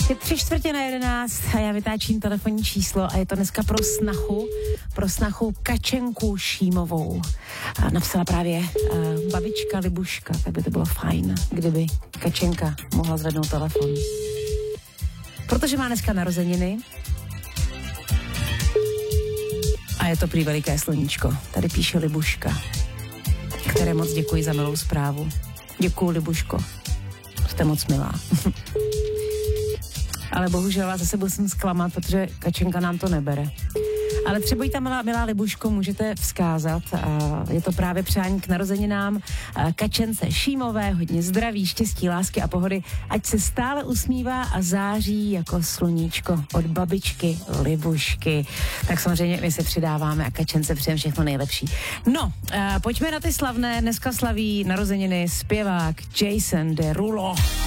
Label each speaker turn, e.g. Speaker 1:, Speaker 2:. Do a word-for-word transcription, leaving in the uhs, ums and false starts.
Speaker 1: Je tři čtvrtě na jedenáct a já vytáčím telefonní číslo a je to dneska pro snachu, pro snachu Kačenku Šímovou. A napsala právě uh, babička Libuška, tak by to bylo fajn, kdyby Kačenka mohla zvednout telefon. Protože má dneska narozeniny a je to prý veliké sluníčko. Tady píše Libuška, které moc děkuji za milou zprávu. Děkuju, Libuško. Jste moc milá. Ale bohužel vás zase musím zklamat, protože Kačenka nám to nebere. Ale třeba jí tam, milá, milá Libuško, můžete vzkázat. A je to právě přání k narozeninám Kačence Šímové, hodně zdraví, štěstí, lásky a pohody, ať se stále usmívá a září jako sluníčko od babičky Libušky. Tak samozřejmě my se přidáváme a Kačence přejeme všechno nejlepší. No, pojďme na ty slavné. Dneska slaví narozeniny zpěvák Jason Derulo.